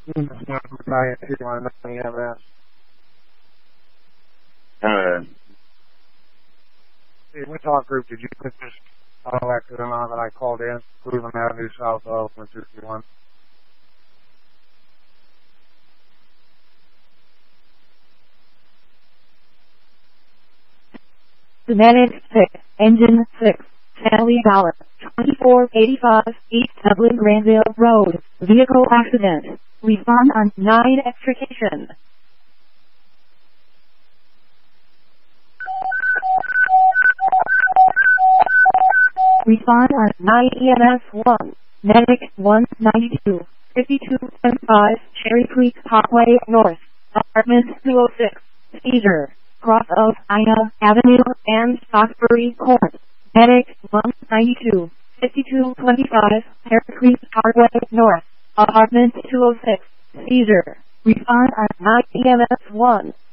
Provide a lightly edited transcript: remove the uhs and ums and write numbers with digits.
Hey, what talk group did you put this auto accident on that I called in? Cleveland Avenue South of 151. Semantic 6, Engine 6, Stanley Dollar, 2485 East Dublin Granville Road, vehicle accident. Respond on 9 extrication. Respond on 9 EMS 1, Medic 192, 5275 Cherry Creek Parkway North, Apartment 206, seizure, cross of Ina Avenue and Stockbury Court. Medic 192, 5225 Cherry Creek Parkway North, Apartment 206, seizure. Respond on 9 EMS 1.